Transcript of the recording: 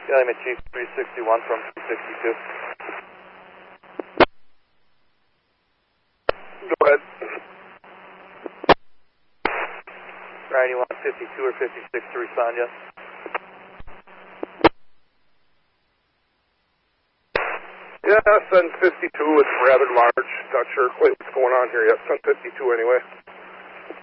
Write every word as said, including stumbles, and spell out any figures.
Yeah, I'm at Chief three sixty-one from three sixty-two. Go ahead. Ryan, you want fifty-two or fifty-six to respond, yes? Yeah, send fifty-two. It's rather large. Not sure quite what's going on here yet. Send fifty-two anyway.